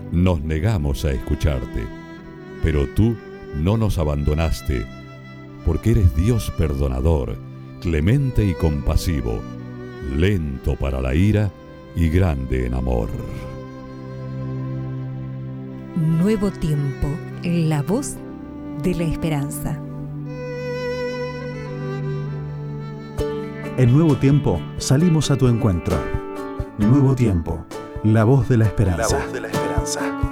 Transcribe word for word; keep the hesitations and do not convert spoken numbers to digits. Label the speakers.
Speaker 1: Nos negamos a escucharte, pero tú no nos abandonaste, porque eres Dios perdonador, clemente y compasivo, lento para la ira y grande en amor.
Speaker 2: Nuevo tiempo, la voz de la esperanza.
Speaker 3: En Nuevo Tiempo salimos a tu encuentro. Nuevo Tiempo, la voz de la esperanza. La voz de la esperanza.